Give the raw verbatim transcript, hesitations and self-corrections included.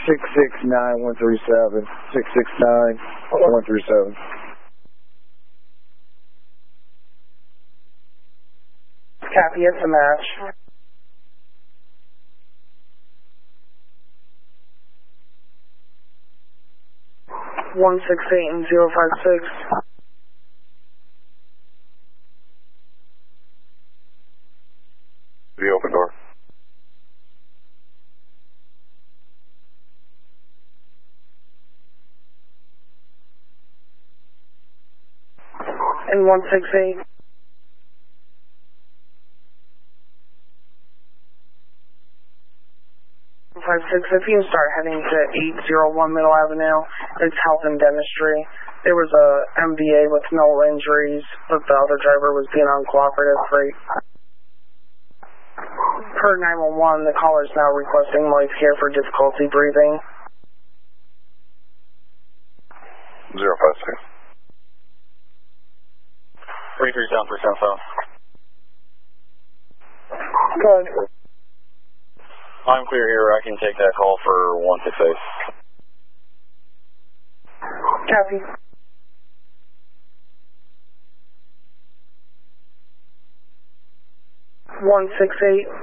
six six nine one three seven. six six nine one three seven. Copy, it's a match. one six eight and zero five six. The open door. And one six eight. five six, if you start heading to eight oh one Middle Avenue, it's health and dentistry. There was a M V A with no injuries, but the other driver was being uncooperative. Right. Per nine one one, the caller is now requesting life care for difficulty breathing. zero five six. forty-three down percent south. Good. I'm clear here. I can take that call for one six eight. Copy. one six eight.